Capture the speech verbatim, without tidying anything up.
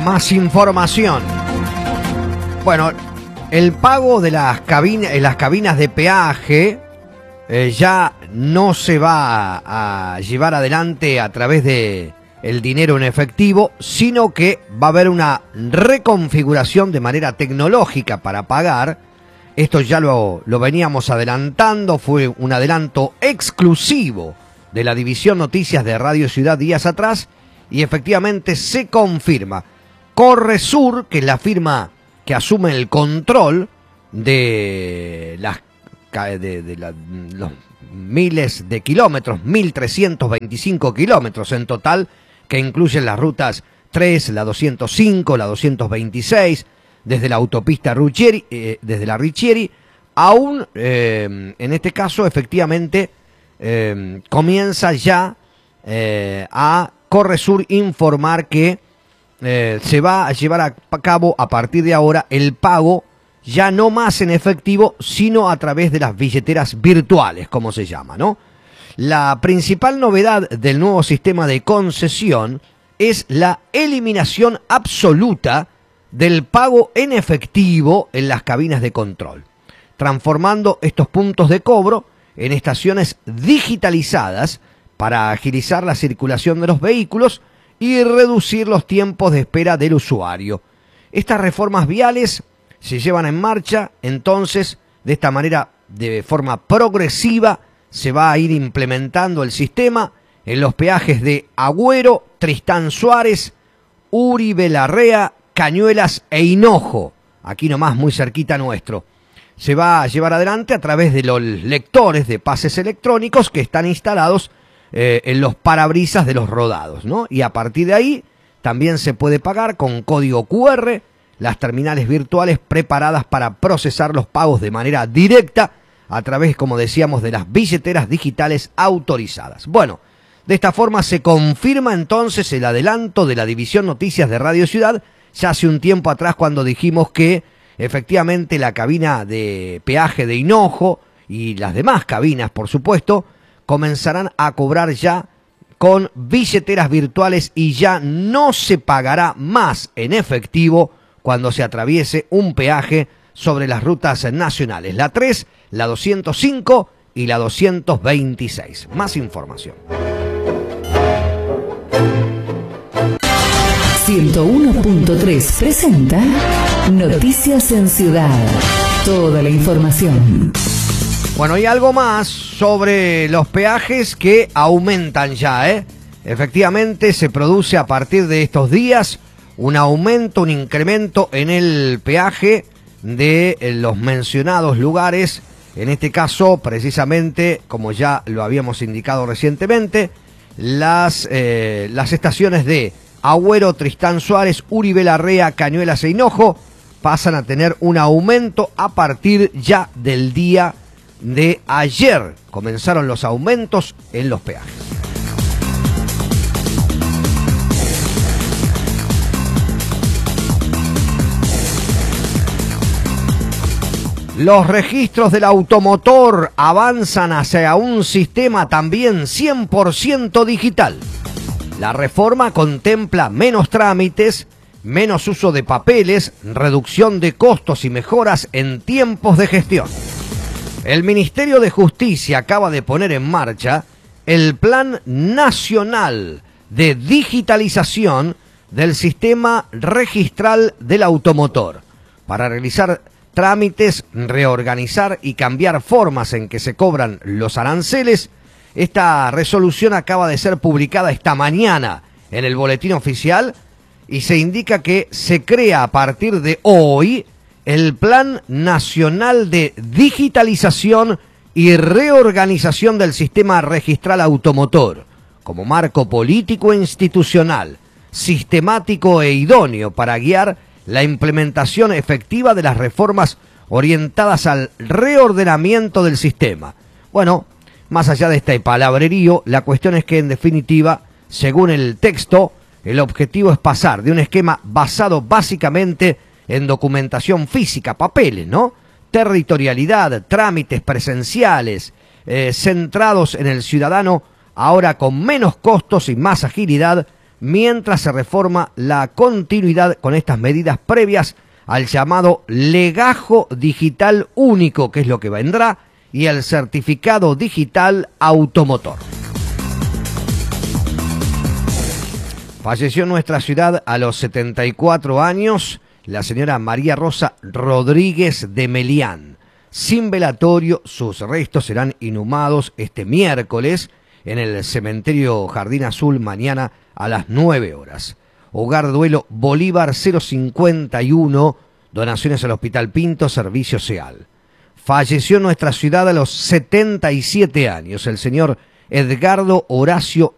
Más información. Bueno, el pago de las cabinas, en las cabinas de peaje eh, ya no se va a, a llevar adelante a través de el dinero en efectivo, sino que va a haber una reconfiguración de manera tecnológica para pagar. Esto ya lo, lo veníamos adelantando, fue un adelanto exclusivo de la División Noticias de Radio Ciudad días atrás, y efectivamente se confirma. Corresur, que es la firma que asume el control de las de, de la, los miles de kilómetros, mil trescientos veinticinco kilómetros en total, que incluyen las rutas tres, la doscientos cinco, la doscientos veintiséis, desde la autopista Riccieri, eh, desde la Riccieri, aún eh, en este caso efectivamente eh, comienza ya eh, a Corresur informar que eh, se va a llevar a cabo a partir de ahora el pago ya no más en efectivo, sino a través de las billeteras virtuales, como se llama, ¿no? La principal novedad del nuevo sistema de concesión es la eliminación absoluta del pago en efectivo en las cabinas de control, transformando estos puntos de cobro en estaciones digitalizadas para agilizar la circulación de los vehículos y reducir los tiempos de espera del usuario. Estas reformas viales se llevan en marcha, entonces, de esta manera, de forma progresiva, se va a ir implementando el sistema en los peajes de Agüero, Tristán Suárez, Uribe Larrea, Cañuelas e Hinojo, aquí nomás muy cerquita nuestro. Se va a llevar adelante a través de los lectores de pases electrónicos que están instalados eh, en los parabrisas de los rodados, ¿no? Y a partir de ahí también se puede pagar con código cu erre, las terminales virtuales preparadas para procesar los pagos de manera directa a través, como decíamos, de las billeteras digitales autorizadas. Bueno, de esta forma se confirma entonces el adelanto de la División Noticias de Radio Ciudad, ya hace un tiempo atrás cuando dijimos que efectivamente la cabina de peaje de Hinojo y las demás cabinas, por supuesto, comenzarán a cobrar ya con billeteras virtuales y ya no se pagará más en efectivo cuando se atraviese un peaje sobre las rutas nacionales, la tres, la doscientos cinco y la doscientos veintiséis. Más información. ciento uno punto tres presenta Noticias en Ciudad. Toda la información. Bueno, y algo más sobre los peajes que aumentan ya, ¿eh? Efectivamente, se produce a partir de estos días un aumento, un incremento en el peaje de los mencionados lugares. En este caso, precisamente, como ya lo habíamos indicado recientemente, las, eh, las estaciones de Agüero, Tristán Suárez, Uribe Larrea, Cañuelas e Hinojo pasan a tener un aumento a partir ya del día de ayer. Comenzaron los aumentos en los peajes. Los registros del automotor avanzan hacia un sistema también cien por ciento digital. La reforma contempla menos trámites, menos uso de papeles, reducción de costos y mejoras en tiempos de gestión. El Ministerio de Justicia acaba de poner en marcha el Plan Nacional de Digitalización del Sistema Registral del Automotor para realizar trámites, reorganizar y cambiar formas en que se cobran los aranceles. Esta resolución acaba de ser publicada esta mañana en el Boletín Oficial y se indica que se crea a partir de hoy el Plan Nacional de Digitalización y Reorganización del Sistema Registral Automotor, como marco político e institucional, sistemático e idóneo para guiar la implementación efectiva de las reformas orientadas al reordenamiento del sistema. Bueno, más allá de este palabrerío, la cuestión es que, en definitiva, según el texto, el objetivo es pasar de un esquema basado básicamente en documentación física, papeles, ¿no? Territorialidad, trámites presenciales, eh, centrados en el ciudadano, ahora con menos costos y más agilidad, mientras se reforma la continuidad con estas medidas previas al llamado legajo digital único, que es lo que vendrá, y el certificado digital automotor. Falleció en nuestra ciudad a los setenta y cuatro años la señora María Rosa Rodríguez de Melián. Sin velatorio, sus restos serán inhumados este miércoles en el cementerio Jardín Azul mañana a las nueve horas. Hogar Duelo Bolívar cero cincuenta y uno, donaciones al Hospital Pinto, servicio SEAL. Falleció en nuestra ciudad a los setenta y siete años el señor Edgardo Horacio